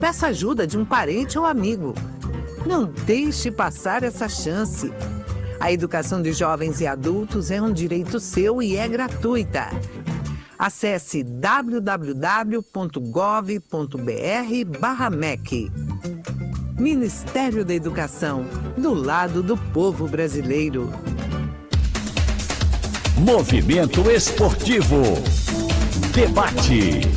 Peça ajuda de um parente ou amigo. Não deixe passar essa chance. A educação de jovens e adultos é um direito seu e é gratuita. Acesse www.gov.br/MEC. Ministério da Educação, do lado do povo brasileiro. Movimento Esportivo. Debate.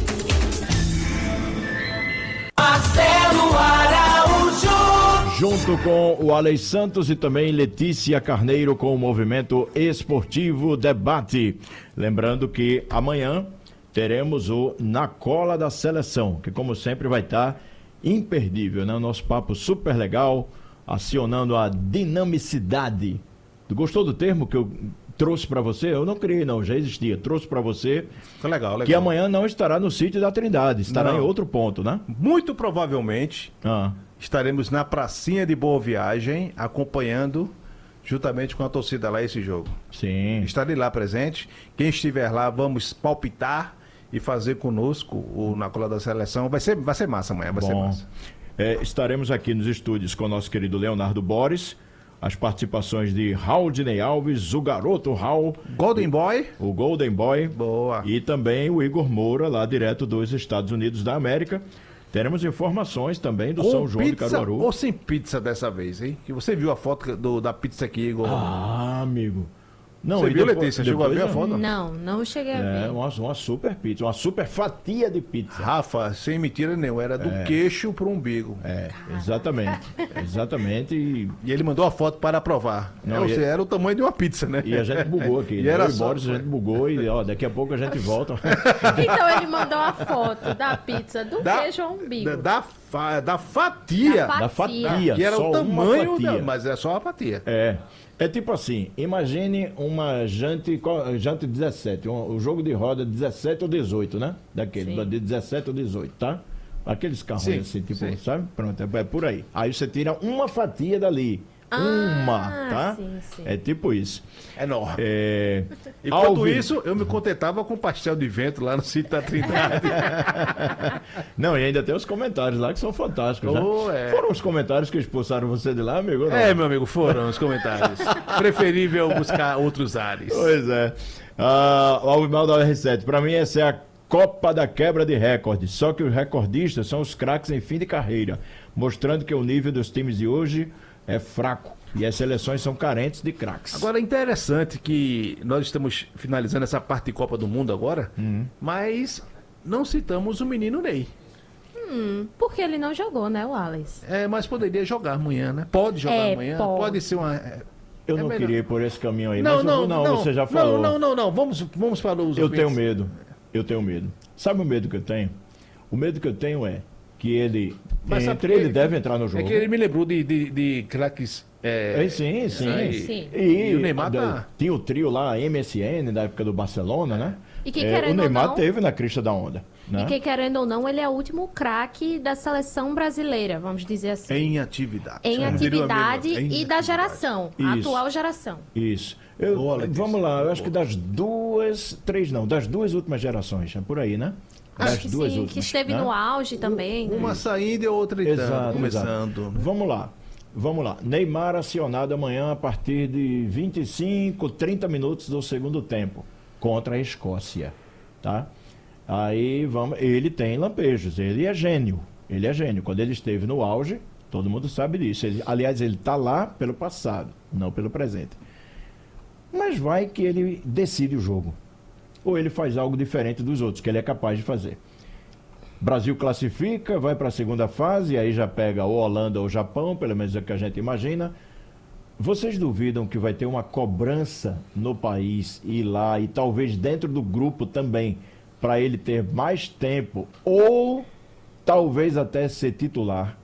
Marcelo Araújo. Junto com o Alex Santos e também Letícia Carneiro com o Movimento Esportivo Debate. Lembrando que amanhã teremos o Na Cola da Seleção, que como sempre vai estar imperdível, né? O nosso papo super legal, acionando a dinamicidade. Tu gostou do termo que eu trouxe para você? Eu não criei não, já existia. Trouxe para você. Foi legal. Que amanhã não estará no sítio da Trindade, estará em outro ponto, né? Muito provavelmente estaremos na pracinha de Boa Viagem, acompanhando juntamente com a torcida lá esse jogo. Sim. Estarei lá presente. Quem estiver lá, vamos palpitar e fazer conosco o Na Cola da Seleção. Vai ser massa amanhã, vai ser massa. Estaremos aqui nos estúdios com o nosso querido Leonardo Boris, as participações de Raudinei Alves, o garoto Raul, Golden Boy. O Golden Boy. Boa. E também o Igor Moura, lá direto dos Estados Unidos da América. Teremos informações também do São João de Caruaru. Ou sem pizza dessa vez, hein? Que você viu a foto da pizza aqui, Igor? Ah, amigo. Não, você viu, depois, Letícia? Chegou a ver a foto? Não cheguei a ver. Uma super pizza, uma super fatia de pizza. Rafa, sem mentira nenhuma, era do queixo pro umbigo. Exatamente. Exatamente. E ele mandou a foto para aprovar. Era o tamanho de uma pizza, né? E a gente bugou aqui. E era só, a gente bugou e daqui a pouco a gente volta. Então ele mandou a foto da pizza do queijo ao umbigo. Da fatia. Da fatia. Que era só o tamanho, fatia. mas era só uma fatia. É tipo assim, imagine uma Jante 17, o jogo de roda 17 ou 18, né? Daquele, de 17 ou 18, tá? Aqueles carros assim, tipo, sabe? Pronto, é por aí. Aí você tira uma fatia dali. Tá? Sim. É tipo isso. Enorme. Enquanto isso, eu me contentava com pastel de vento lá no sítio da Trindade. Não, e ainda tem os comentários lá que são fantásticos, né? Foram os comentários que expulsaram você de lá, amigo? Não? Meu amigo, foram os comentários. Preferível buscar outros ares. Pois é. O Alvimal da R7, pra mim essa é a Copa da Quebra de Recordes, só que os recordistas são os craques em fim de carreira, mostrando que o nível dos times de hoje é fraco e as seleções são carentes de craques. Agora é interessante que nós estamos finalizando essa parte de Copa do Mundo agora, mas não citamos o menino Ney. Porque ele não jogou, né, o Alex? Mas poderia jogar amanhã, né? Pode jogar amanhã, pode ser uma... Eu não queria ir por esse caminho aí, não, mas você já falou. Não, vamos para os Eu tenho medo. Sabe o medo que eu tenho? O medo que eu tenho é que ele ele deve entrar no jogo. É que ele me lembrou de craques... Sim. E o Neymar tinha o trio lá, MSN, da época do Barcelona, né? E que, o Neymar teve na crista da onda. Né? E que, querendo ou não, ele é o último craque da seleção brasileira, vamos dizer assim. Em atividade. Em atividade e da geração, a atual geração. Isso. Vamos lá, eu acho que das duas últimas gerações, é por aí, né? Acho que sim, que esteve no auge também. Uma saindo e outra começando. Exato. Vamos lá. Neymar acionado amanhã a partir de 25, 30 minutos do segundo tempo contra a Escócia, tá? Aí ele tem lampejos, ele é gênio. Quando ele esteve no auge, todo mundo sabe disso. Aliás, ele está lá pelo passado, não pelo presente. Mas vai que ele decide o jogo. Ou ele faz algo diferente dos outros, que ele é capaz de fazer. Brasil classifica, vai para a segunda fase, aí já pega ou Holanda ou Japão, pelo menos é o que a gente imagina. Vocês duvidam que vai ter uma cobrança no país e lá, e talvez dentro do grupo também, para ele ter mais tempo, ou talvez até ser titular?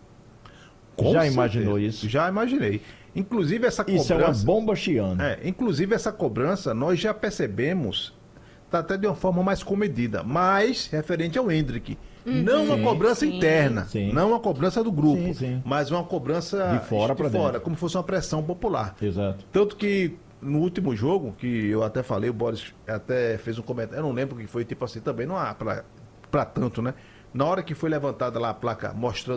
Já imaginou isso? Já imaginei. Inclusive essa cobrança... Isso é uma bomba chiana. Inclusive essa cobrança, nós já percebemos, tá até de uma forma mais comedida, mas referente ao Endrick. Não uma cobrança interna, não uma cobrança do grupo, mas uma cobrança de fora para dentro, como se fosse uma pressão popular. Exato. Tanto que no último jogo, que eu até falei, o Boris até fez um comentário, eu não lembro o que foi, tipo assim, também não há pra tanto, né? Na hora que foi levantada lá a placa mostrando